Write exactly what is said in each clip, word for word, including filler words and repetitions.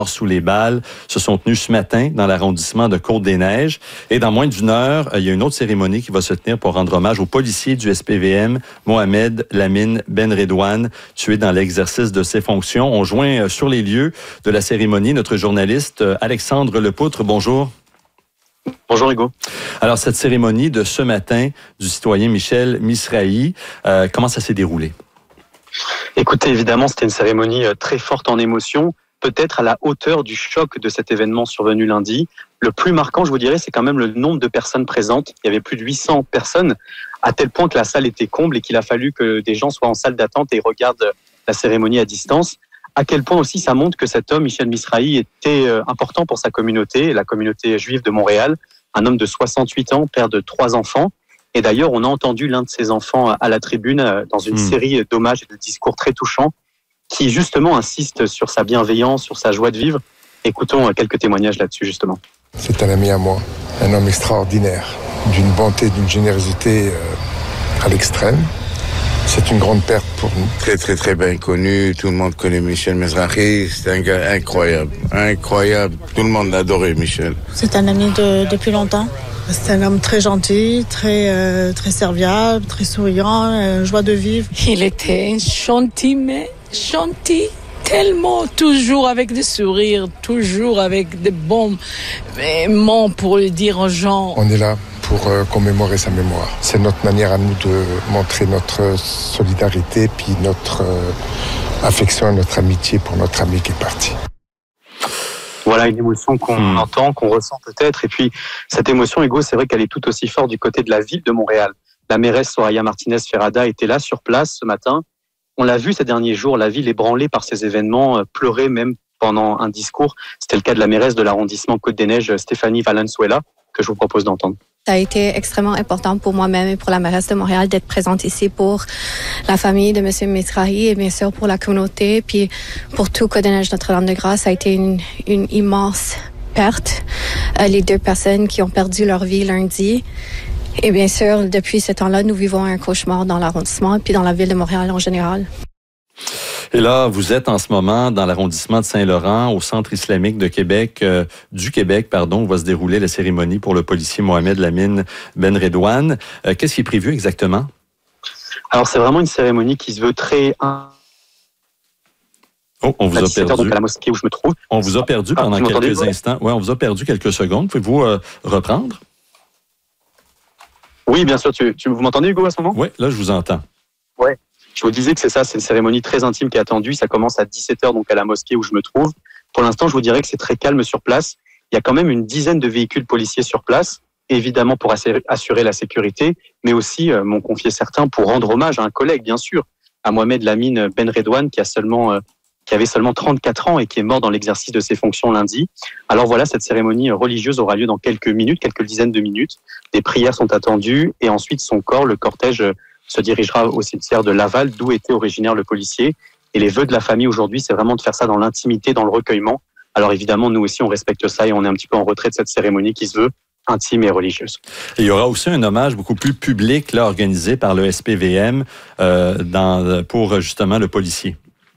sous les balles se sont tenus ce matin dans l'arrondissement de Côte-des-Neiges. Et dans moins d'une heure, il y a une autre cérémonie qui va se tenir pour rendre hommage au policier du S P V M, Mohamed Lamine Benredouane, tué dans l'exercice de ses fonctions. On joint sur les lieux de la cérémonie notre journaliste Alexandre Lepoutre. Bonjour. Bonjour Hugo. Alors, cette cérémonie de ce matin du citoyen Michel Misrahi, euh, comment ça s'est déroulé? Écoutez, évidemment, c'était une cérémonie très forte en émotion, peut-être à la hauteur du choc de cet événement survenu lundi. Le plus marquant, je vous dirais, c'est quand même le nombre de personnes présentes. Il y avait plus de huit cents personnes, à tel point que la salle était comble et qu'il a fallu que des gens soient en salle d'attente et regardent la cérémonie à distance. À quel point aussi ça montre que cet homme, Michel Misrahi, était important pour sa communauté, la communauté juive de Montréal. Un homme de soixante-huit ans, père de trois enfants. Et d'ailleurs, on a entendu l'un de ses enfants à la tribune dans une mmh. série d'hommages et de discours très touchants qui justement insiste sur sa bienveillance, sur sa joie de vivre. Écoutons quelques témoignages là-dessus justement. C'est un ami à moi, un homme extraordinaire, d'une bonté, d'une générosité à l'extrême. C'est une grande perte pour nous. Très, très, très bien connu. Tout le monde connaît Michel Misrahi. C'est un gars incroyable. Incroyable. Tout le monde l'adorait, Michel. C'est un ami de, depuis longtemps. C'est un homme très gentil, très, euh, très serviable, très souriant, euh, joie de vivre. Il était gentil, mais gentil. Tellement, toujours avec des sourires, toujours avec des bons mots pour le dire aux gens. On est là pour euh, commémorer sa mémoire. C'est notre manière à nous de montrer notre solidarité puis notre euh, affection, notre amitié pour notre ami qui est parti. Voilà une émotion qu'on mmh. entend, qu'on ressent peut-être. Et puis, cette émotion, Hugo, c'est vrai qu'elle est tout aussi forte du côté de la ville de Montréal. La mairesse Soraya Martinez-Ferrada était là sur place ce matin. On l'a vu ces derniers jours, la ville ébranlée par ces événements, pleurer même pendant un discours. C'était le cas de la mairesse de l'arrondissement Côte-des-Neiges, Stéphanie Valenzuela, que je vous propose d'entendre. Ça a été extrêmement important pour moi-même et pour la mairesse de Montréal d'être présente ici pour la famille de M. Misrahi et bien sûr pour la communauté. Puis pour tout Côte-des-Neiges Notre-Dame-de-Grâce, ça a été une, une immense perte. Euh, les deux personnes qui ont perdu leur vie lundi. Et bien sûr, depuis ce temps-là, nous vivons un cauchemar dans l'arrondissement et puis dans la ville de Montréal en général. Et là, vous êtes en ce moment dans l'arrondissement de Saint-Laurent, au Centre islamique de Québec, euh, du Québec, pardon, où va se dérouler la cérémonie pour le policier Mohamed Lamine Benredouane. Euh, qu'est-ce qui est prévu exactement? Alors, c'est vraiment une cérémonie qui se veut très... Oh, on vous a perdu. Donc à la mosquée où je me trouve. On vous a perdu pendant ah, quelques instants. Oui, on vous a perdu quelques secondes. Pouvez-vous euh, reprendre? Oui, bien sûr. Tu, tu, vous m'entendez, Hugo, à ce moment? Oui, là, je vous entends. Oui. Je vous disais que c'est ça, c'est une cérémonie très intime qui est attendue. Ça commence à dix-sept heures, donc à la mosquée où je me trouve. Pour l'instant, je vous dirais que c'est très calme sur place. Il y a quand même une dizaine de véhicules policiers sur place, évidemment pour assurer la sécurité, mais aussi, euh, m'ont confié certains, pour rendre hommage à un collègue, bien sûr, à Mohamed Lamine Benredouane, qui a seulement... Euh, qui avait seulement trente-quatre ans et qui est mort dans l'exercice de ses fonctions lundi. Alors voilà, cette cérémonie religieuse aura lieu dans quelques minutes, quelques dizaines de minutes. Des prières sont attendues et ensuite son corps, le cortège, se dirigera au cimetière de Laval, d'où était originaire le policier. Et les vœux de la famille aujourd'hui, c'est vraiment de faire ça dans l'intimité, dans le recueillement. Alors évidemment, nous aussi, on respecte ça et on est un petit peu en retrait de cette cérémonie qui se veut intime et religieuse. Et il y aura aussi un hommage beaucoup plus public là, organisé par le S P V M euh, dans, pour justement le policier.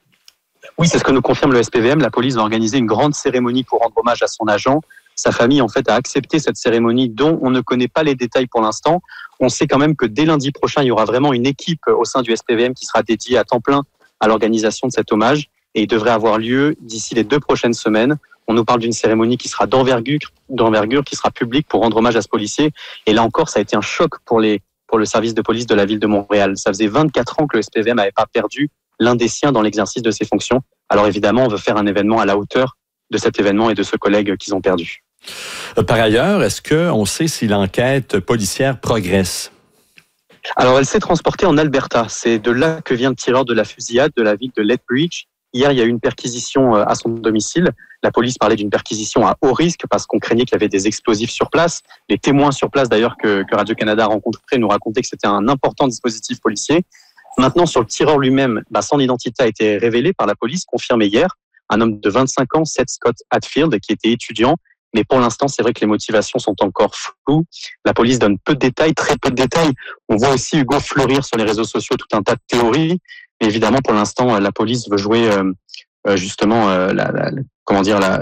Oui, c'est ce que nous confirme le S P V M. La police va organiser une grande cérémonie pour rendre hommage à son agent. Sa famille, en fait, a accepté cette cérémonie dont on ne connaît pas les détails pour l'instant. On sait quand même que dès lundi prochain, il y aura vraiment une équipe au sein du S P V M qui sera dédiée à temps plein à l'organisation de cet hommage. Et il devrait avoir lieu d'ici les deux prochaines semaines. On nous parle d'une cérémonie qui sera d'envergure, d'envergure, qui sera publique pour rendre hommage à ce policier. Et là encore, ça a été un choc pour les, pour le service de police de la ville de Montréal. Ça faisait vingt-quatre ans que le S P V M n'avait pas perdu l'un des siens dans l'exercice de ses fonctions. Alors évidemment, on veut faire un événement à la hauteur de cet événement et de ce collègue qu'ils ont perdu. Par ailleurs, est-ce qu'on sait si l'enquête policière progresse? Alors elle s'est transportée en Alberta. C'est de là que vient le tireur de la fusillade de la ville de Lethbridge. Hier, il y a eu une perquisition à son domicile. La police parlait d'une perquisition à haut risque parce qu'on craignait qu'il y avait des explosifs sur place. Les témoins sur place, d'ailleurs, que, que Radio-Canada a rencontrés, nous racontaient que c'était un important dispositif policier. Maintenant, sur le tireur lui-même, bah, son identité a été révélée par la police, confirmée hier. Un homme de vingt-cinq ans, Seth Scott Hatfield, qui était étudiant. Mais pour l'instant, c'est vrai que les motivations sont encore floues. La police donne peu de détails, très peu de détails. On voit aussi Hugo fleurir sur les réseaux sociaux tout un tas de théories. Mais évidemment, pour l'instant, la police veut jouer euh, justement euh, la, la, comment dire, la,